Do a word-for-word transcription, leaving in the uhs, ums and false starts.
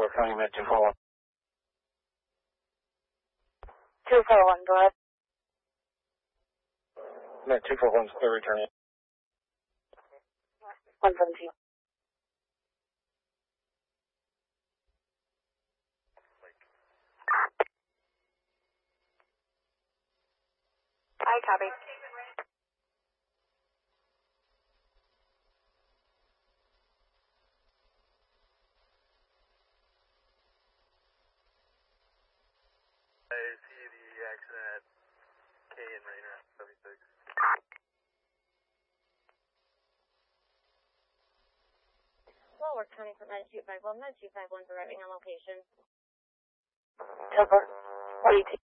County Med two four one. two four one, go ahead. Med two four one's clear returning. one seventeen. I copy. I see the accident at K and Rainer, seventy-six. Lower County for Med two five one, Med two five one's arriving on location. Silver. What do you take?